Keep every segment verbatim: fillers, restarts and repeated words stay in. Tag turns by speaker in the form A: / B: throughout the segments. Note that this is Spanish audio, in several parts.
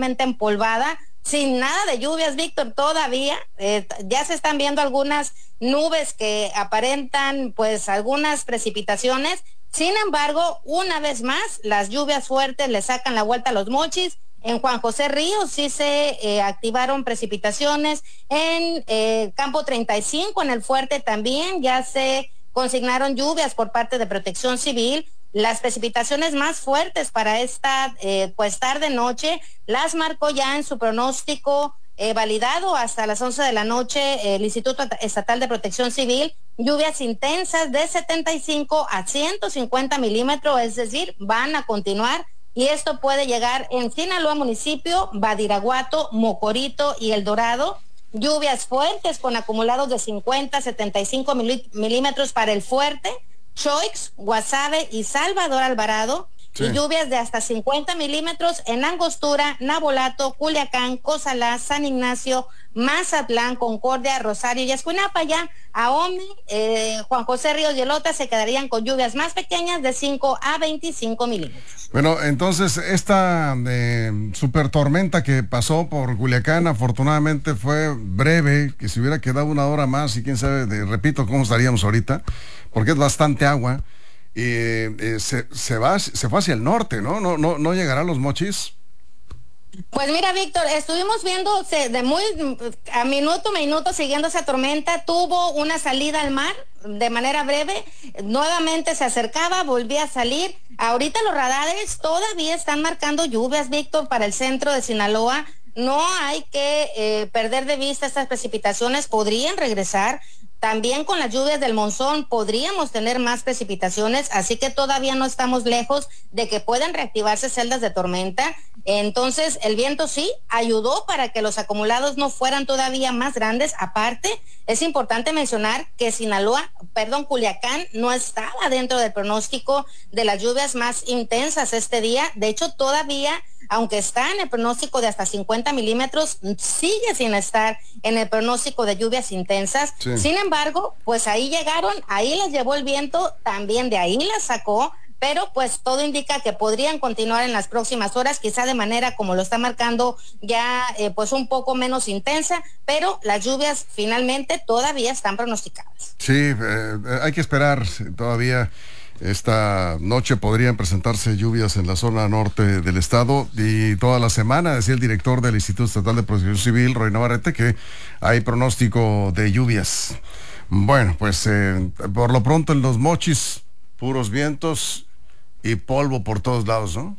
A: totalmente empolvada, sin nada de lluvias, Víctor, todavía. Eh, ya se están viendo algunas nubes que aparentan pues algunas precipitaciones. Sin embargo, una vez más, las lluvias fuertes le sacan la vuelta a los Mochis. En Juan José Ríos sí se eh, activaron precipitaciones. En eh, Campo treinta y cinco, en el Fuerte también, ya se consignaron lluvias por parte de Protección Civil. Las precipitaciones más fuertes para esta eh, pues tarde-noche las marcó ya en su pronóstico eh, validado hasta las once de la noche eh, el Instituto Estatal de Protección Civil. Lluvias intensas de setenta y cinco a ciento cincuenta milímetros, es decir, van a continuar, y esto puede llegar en Sinaloa municipio, Badiraguato, Mocorito y El Dorado. Lluvias fuertes con acumulados de cincuenta a setenta y cinco milímetros para el Fuerte, Choix, Guasave y Salvador Alvarado. Sí. Y lluvias de hasta cincuenta milímetros en Angostura, Nabolato, Culiacán, Cozalá, San Ignacio, Mazatlán, Concordia, Rosario y Escuinapa. Ya Ahome, eh, Juan José Ríos y Elota se quedarían con lluvias más pequeñas de cinco a veinticinco milímetros.
B: Bueno, entonces esta eh, super tormenta que pasó por Culiacán afortunadamente fue breve, que si hubiera quedado una hora más y quién sabe, de, repito, cómo estaríamos ahorita, porque es bastante agua. Y eh, se, se va se fue hacia el norte, ¿no? ¿No, no, no llegará a los Mochis?
A: Pues mira, Víctor, estuvimos viendo de muy a minuto a minuto siguiendo esa tormenta. Tuvo una salida al mar de manera breve, nuevamente se acercaba, volvía a salir. Ahorita los radares todavía están marcando lluvias, Víctor, para el centro de Sinaloa. No hay que eh, perder de vista estas precipitaciones, podrían regresar. También con las lluvias del monzón podríamos tener más precipitaciones, así que todavía no estamos lejos de que puedan reactivarse celdas de tormenta. Entonces, el viento sí ayudó para que los acumulados no fueran todavía más grandes. Aparte, es importante mencionar que Sinaloa, perdón, Culiacán no estaba dentro del pronóstico de las lluvias más intensas este día. De hecho, todavía, aunque está en el pronóstico de hasta cincuenta milímetros, sigue sin estar en el pronóstico de lluvias intensas. Sí. Sin embargo, pues ahí llegaron, ahí les llevó el viento, también de ahí las sacó, pero pues todo indica que podrían continuar en las próximas horas, quizá de manera como lo está marcando ya eh, pues un poco menos intensa, pero las lluvias finalmente todavía están pronosticadas.
B: Sí, eh, hay que esperar todavía. Esta noche podrían presentarse lluvias en la zona norte del estado y toda la semana, decía el director del Instituto Estatal de Protección Civil, Roy Navarrete, que hay pronóstico de lluvias. Bueno, pues eh, por lo pronto en los Mochis, puros vientos y polvo por todos lados, ¿no?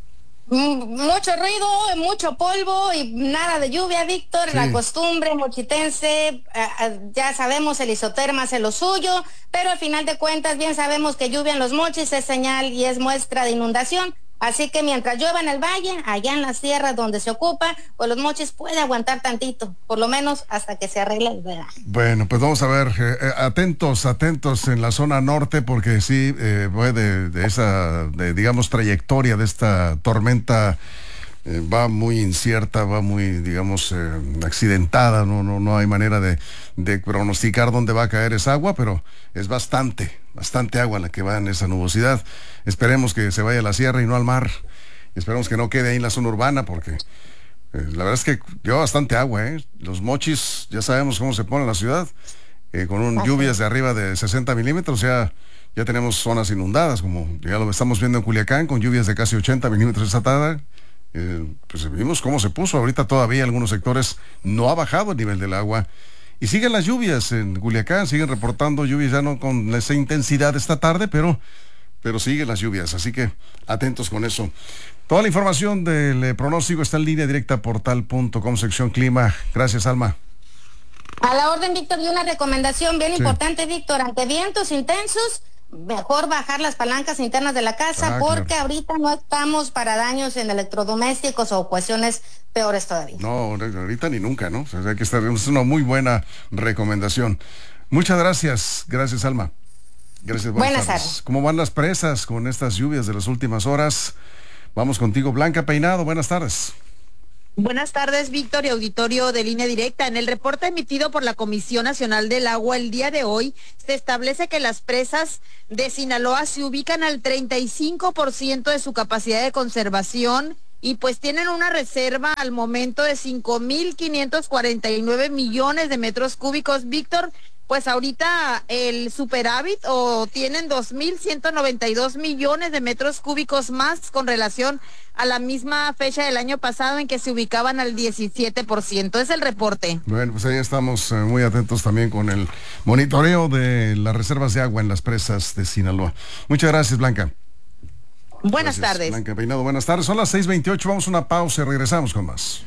A: Mucho ruido, mucho polvo y nada de lluvia, Víctor. Sí. La costumbre mochitense, eh, ya sabemos, el isoterma hace lo suyo, pero al final de cuentas bien sabemos que lluvia en los Mochis es señal y es muestra de inundación. Así que mientras llueva en el valle, allá en las sierras donde se ocupa, pues los Mochis puede aguantar tantito, por lo menos hasta que se arregle el verano.
B: Bueno, pues vamos a ver, eh, atentos, atentos en la zona norte, porque sí, eh, fue de, de esa, de, digamos, trayectoria de esta tormenta, eh, va muy incierta, va muy, digamos, eh, accidentada, no, no, no hay manera de, de pronosticar dónde va a caer esa agua, pero es bastante, bastante agua la que va en esa nubosidad. Esperemos que se vaya a la sierra y no al mar. Esperemos que no quede ahí en la zona urbana, porque eh, la verdad es que lleva bastante agua, ¿eh? Los Mochis, ya sabemos cómo se pone la ciudad, eh, con un, lluvias de arriba de sesenta milímetros, o sea, ya tenemos zonas inundadas, como ya lo estamos viendo en Culiacán, con lluvias de casi ochenta milímetros esta tarde. Eh, pues vimos cómo se puso. Ahorita todavía algunos sectores no ha bajado el nivel del agua. Y siguen las lluvias en Culiacán, siguen reportando lluvias ya no con esa intensidad esta tarde, pero, pero siguen las lluvias, así que atentos con eso. Toda la información del eh, pronóstico está en línea directa portal punto com, sección clima. Gracias, Alma.
A: A la orden, Víctor, y una recomendación bien sí. importante, Víctor, ante vientos intensos, mejor bajar las palancas internas de la casa, ah, porque claro. ahorita no estamos para daños en electrodomésticos o cuestiones peores todavía.
B: No, ahorita ni nunca, ¿no? O sea, hay que estar, es una muy buena recomendación. Muchas gracias, gracias, Alma. Gracias, buenas, buenas tardes. tardes. ¿Cómo van las presas con estas lluvias de las últimas horas? Vamos contigo, Blanca Peinado, buenas tardes.
C: Buenas tardes, Víctor y auditorio de Línea Directa. En el reporte emitido por la Comisión Nacional del Agua el día de hoy, se establece que las presas de Sinaloa se ubican al treinta y cinco por ciento de su capacidad de conservación y pues tienen una reserva al momento de cinco mil quinientos cuarenta y nueve millones de metros cúbicos. Víctor, pues ahorita el superávit o tienen dos mil ciento noventa y dos millones de metros cúbicos más con relación a la misma fecha del año pasado en que se ubicaban al diecisiete por ciento. Es el reporte.
B: Bueno, pues ahí estamos eh, muy atentos también con el monitoreo de las reservas de agua en las presas de Sinaloa. Muchas gracias, Blanca.
C: Buenas
B: Gracias,
C: tardes.
B: Blanca Peinado, buenas tardes. Son las seis veintiocho, vamos a una pausa y regresamos con más.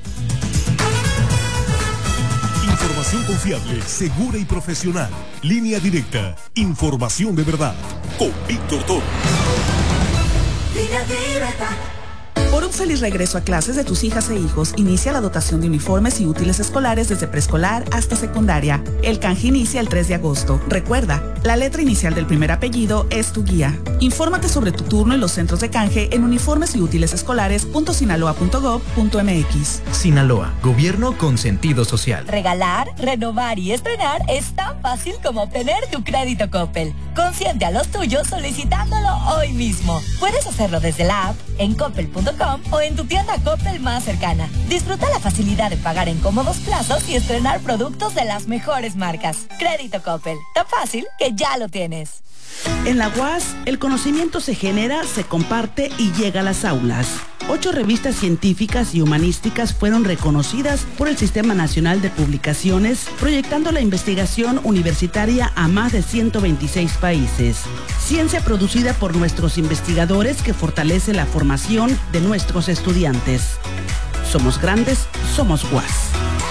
D: Información confiable, segura y profesional. Línea directa. Información de verdad. Con Víctor Toro.
E: Línea directa.
F: Por un feliz regreso a clases de tus hijas e hijos, inicia la dotación de uniformes y útiles escolares desde preescolar hasta secundaria. El canje inicia el tres de agosto. Recuerda, la letra inicial del primer apellido es tu guía. Infórmate sobre tu turno en los centros de canje en uniformes y útiles escolares punto sinaloa punto gob punto mx.
G: Sinaloa, gobierno con sentido social.
H: Regalar, renovar y estrenar es tan fácil como obtener tu crédito Coppel. Consiente a los tuyos solicitándolo hoy mismo. Puedes hacerlo desde la app, en coppel punto com o en tu tienda Coppel más cercana. Disfruta la facilidad de pagar en cómodos plazos y estrenar productos de las mejores marcas. Crédito Coppel, tan fácil que ya lo tienes.
I: En la U A S, el conocimiento se genera, se comparte y llega a las aulas. Ocho revistas científicas y humanísticas fueron reconocidas por el Sistema Nacional de Publicaciones, proyectando la investigación universitaria a más de ciento veintiséis países. Ciencia producida por nuestros investigadores que fortalece la formación de nuestros estudiantes. Somos grandes, somos U A S.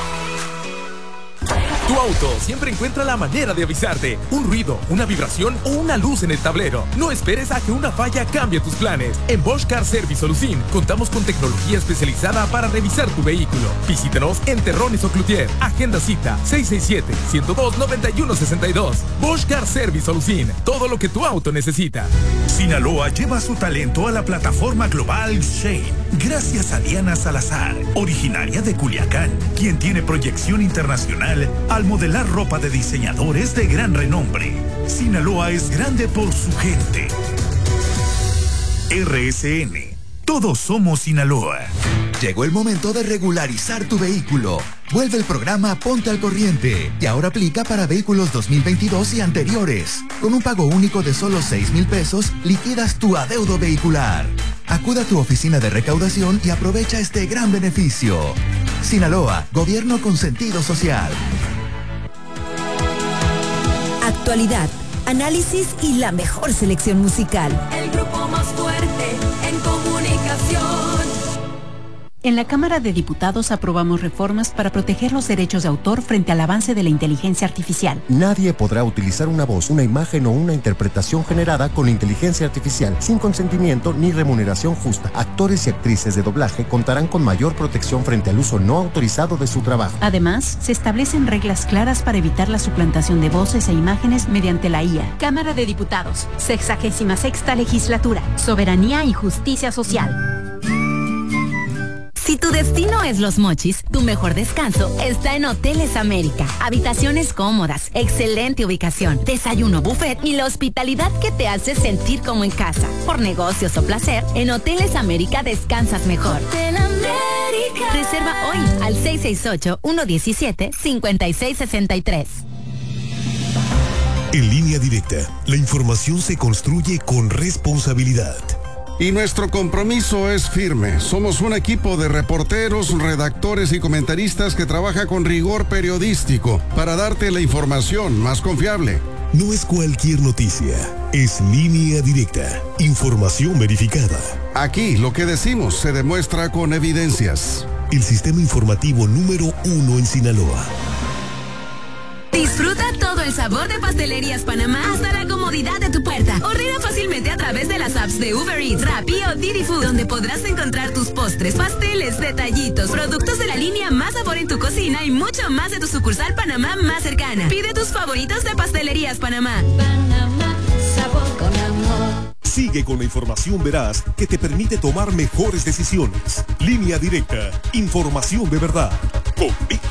J: Tu auto siempre encuentra la manera de avisarte. Un ruido, una vibración o una luz en el tablero. No esperes a que una falla cambie tus planes. En Bosch Car Service Solución contamos con tecnología especializada para revisar tu vehículo. Visítanos en Terrones o Cloutier. Agenda cita seis seis siete, uno cero dos, nueve uno seis dos. Bosch Car Service Solución. Todo lo que tu auto necesita.
D: Sinaloa lleva su talento a la plataforma global Shane. Gracias a Diana Salazar, originaria de Culiacán, quien tiene proyección internacional al modelar ropa de diseñadores de gran renombre. Sinaloa es grande por su gente. R S N. Todos somos Sinaloa.
K: Llegó el momento de regularizar tu vehículo. Vuelve el programa Ponte al Corriente y ahora aplica para vehículos dos mil veintidós y anteriores. Con un pago único de solo seis mil pesos, liquidas tu adeudo vehicular. Acuda a tu oficina de recaudación y aprovecha este gran beneficio. Sinaloa, gobierno con sentido social.
L: Actualidad, análisis y la mejor selección musical.
E: El grupo más fuerte en comunicación.
M: En la Cámara de Diputados aprobamos reformas para proteger los derechos de autor frente al avance de la inteligencia artificial.
N: Nadie podrá utilizar una voz, una imagen o una interpretación generada con inteligencia artificial sin consentimiento ni remuneración justa. Actores y actrices de doblaje contarán con mayor protección frente al uso no autorizado de su trabajo.
M: Además, se establecen reglas claras para evitar la suplantación de voces e imágenes mediante la I A.
O: Cámara de Diputados, sexagésima sexta legislatura, soberanía y justicia social.
P: Si tu destino es Los Mochis, tu mejor descanso está en Hoteles América. Habitaciones cómodas, excelente ubicación, desayuno buffet y la hospitalidad que te hace sentir como en casa. Por negocios o placer, en Hoteles América descansas mejor.
E: Hotel América.
P: Reserva hoy al seis seis ocho, uno uno siete, cinco seis seis tres.
D: En Línea Directa, la información se construye con responsabilidad.
B: Y nuestro compromiso es firme. Somos un equipo de reporteros, redactores y comentaristas que trabaja con rigor periodístico para darte la información más confiable.
D: No es cualquier noticia, es Línea Directa, información verificada.
B: Aquí lo que decimos se demuestra con evidencias.
D: El sistema informativo número uno en Sinaloa.
P: Disfruta todo el sabor de Pastelerías Panamá hasta la comodidad de tu puerta. Ordena fácilmente a través de las apps de Uber Eats, Rappi o Didi Food, donde podrás encontrar tus postres, pasteles, detallitos, productos de la línea Más Sabor en tu cocina y mucho más de tu sucursal Panamá más cercana. Pide tus favoritos de Pastelerías Panamá.
E: Panamá, sabor con amor.
D: Sigue con la información veraz que te permite tomar mejores decisiones. Línea Directa, información de verdad. Con